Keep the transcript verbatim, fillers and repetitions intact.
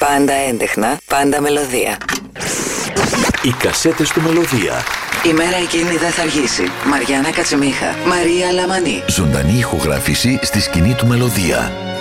Πάντα έντεχνα, πάντα μελωδία. Οι κασέτες του Μελωδία. Η μέρα εκείνη δεν θα αργήσει. Μαριάννα Κατσιμίχα, Μαρία Λαμανή. Ζωντανή ηχογράφηση στη σκηνή του Μελωδία.